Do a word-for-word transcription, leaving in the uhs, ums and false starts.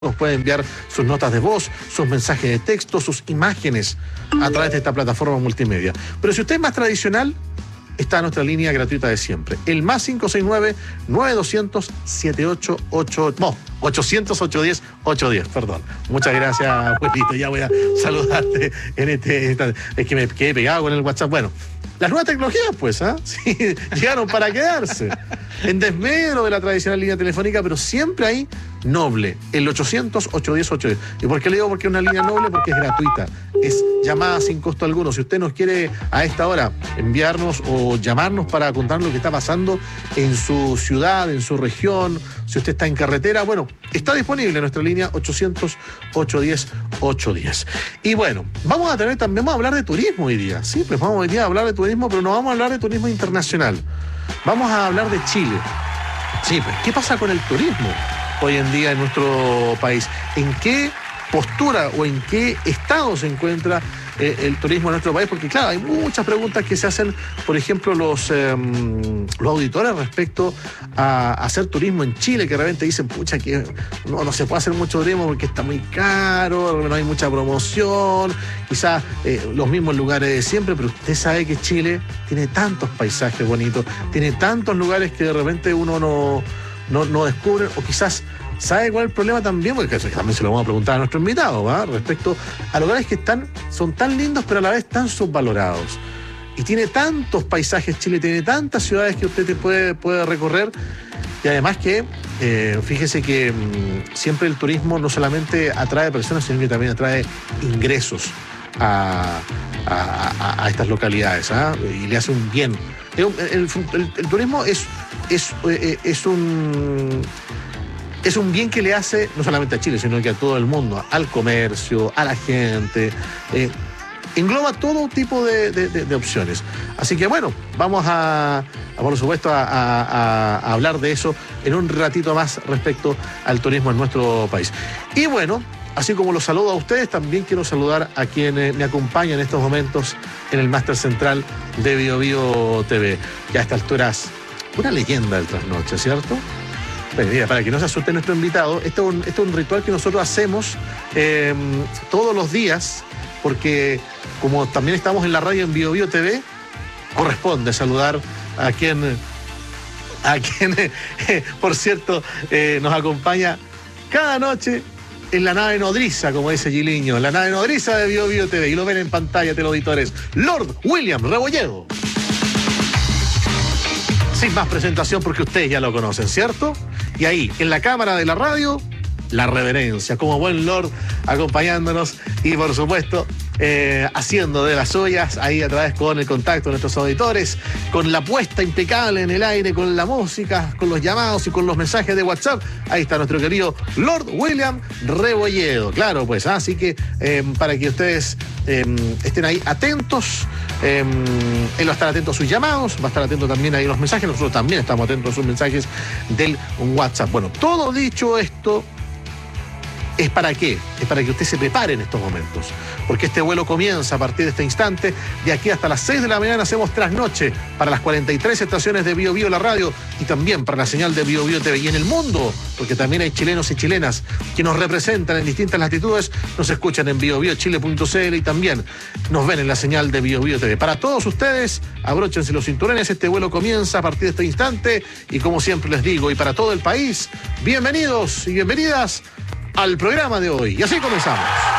Nos puede enviar sus notas de voz, sus mensajes de texto, sus imágenes a través de esta plataforma multimedia. Pero si usted es más tradicional, está nuestra línea gratuita de siempre. El más cinco seis nueve, nueve dos cero cero, siete ocho ocho ocho. No, ochocientos, ochocientos diez, ochocientos diez, perdón. Muchas gracias, abuelito. Ya voy a saludarte en este... Esta, es que me quedé pegado con el WhatsApp. Bueno, las nuevas tecnologías, pues, ¿ah? ¿eh? Sí, llegaron para quedarse. En desmedro de la tradicional línea telefónica, pero siempre hay noble, el ochocientos, ochocientos diez, ochocientos diez. ¿Y por qué le digo porque es una línea noble? Porque es gratuita, es llamada sin costo alguno. Si usted nos quiere a esta hora enviarnos o llamarnos para contarnos lo que está pasando en su ciudad, en su región, si usted está en carretera, bueno, está disponible nuestra línea ochocientos, ochocientos diez, ochocientos diez. Y bueno, vamos a tener también, vamos a hablar de turismo hoy día, sí, pues vamos hoy día a hablar de turismo, pero no vamos a hablar de turismo internacional. Vamos a hablar de Chile. Sí, pues, ¿qué pasa con el turismo hoy en día en nuestro país? ¿En qué postura o en qué estado se encuentra eh, el turismo en nuestro país? Porque claro, hay muchas preguntas que se hacen, por ejemplo, los, eh, los auditores respecto a, a hacer turismo en Chile, que de repente dicen, pucha, que no, no se puede hacer mucho turismo porque está muy caro, no hay mucha promoción, quizás eh, los mismos lugares de siempre, pero usted sabe que Chile tiene tantos paisajes bonitos, tiene tantos lugares que de repente uno no, no, no descubre, o quizás... ¿Sabe cuál es el problema también? Porque eso también se lo vamos a preguntar a nuestro invitado, ¿va? Respecto a lugares que están, son tan lindos, pero a la vez tan subvalorados. Y tiene tantos paisajes Chile, tiene tantas ciudades que usted te puede, puede recorrer. Y además que, eh, fíjese que mmm, siempre el turismo no solamente atrae personas, sino que también atrae ingresos a, a, a, a estas localidades, ¿ah? Y le hace un bien. El, el, el, el turismo es, es, es un... Es un bien que le hace no solamente a Chile, sino que a todo el mundo, al comercio, a la gente. Eh, engloba todo tipo de, de, de, de opciones. Así que bueno, vamos a, a por supuesto, a, a, a hablar de eso en un ratito más respecto al turismo en nuestro país. Y bueno, así como los saludo a ustedes, también quiero saludar a quienes me acompañan en estos momentos en el máster central de Bio Bio T V. Ya a estas alturas, una leyenda del trasnoche, ¿cierto? Bueno, mira, para que no se asuste nuestro invitado, esto es un, esto es un ritual que nosotros hacemos eh, todos los días, porque como también estamos en la radio en Bio Bio T V, corresponde saludar a quien, a quien eh, por cierto, eh, nos acompaña cada noche en la nave nodriza, como dice Giliño, la nave nodriza de Bio Bio T V, y lo ven en pantalla, teleauditores, Lord William Rebolledo. Sin más presentación, porque ustedes ya lo conocen, ¿cierto? Y ahí, en la cámara de la radio, la reverencia, como buen Lord, acompañándonos y, por supuesto, eh, haciendo de las suyas, ahí a través con el contacto de nuestros auditores, con la puesta impecable en el aire, con la música, con los llamados y con los mensajes de WhatsApp. Ahí está nuestro querido Lord William Rebolledo. Claro, pues, ¿ah? Así que eh, para que ustedes eh, estén ahí atentos, eh, él va a estar atento a sus llamados, va a estar atento también ahí a los mensajes, nosotros también estamos atentos a sus mensajes del WhatsApp. Bueno, todo dicho esto, ¿es para qué? Es para que usted se prepare en estos momentos, porque este vuelo comienza a partir de este instante. De aquí hasta las seis de la mañana hacemos trasnoche para las cuarenta y tres estaciones de Bio Bio la radio y también para la señal de Bio Bio T V. Y en el mundo, porque también hay chilenos y chilenas que nos representan en distintas latitudes, nos escuchan en bio bio chile punto c l y también nos ven en la señal de Bio Bio T V. Para todos ustedes, abróchense los cinturones, este vuelo comienza a partir de este instante y como siempre les digo, y para todo el país, bienvenidos y bienvenidas al programa de hoy. Y así comenzamos.